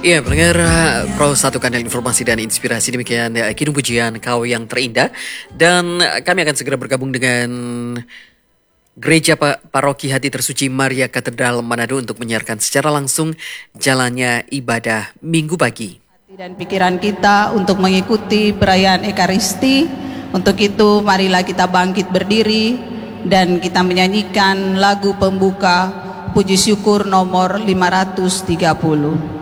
Iya, pendengar Pro Satu Kanal Informasi dan Inspirasi, demikian Kidung Pujian Kau Yang Terindah. Dan kami akan segera bergabung dengan Gereja Paroki Hati Tersuci Maria Katedral Manado untuk menyiarkan secara langsung jalannya ibadah Minggu pagi. Hati dan pikiran kita untuk mengikuti perayaan Ekaristi. Untuk itu marilah kita bangkit berdiri dan kita menyanyikan lagu pembuka puji syukur nomor 530.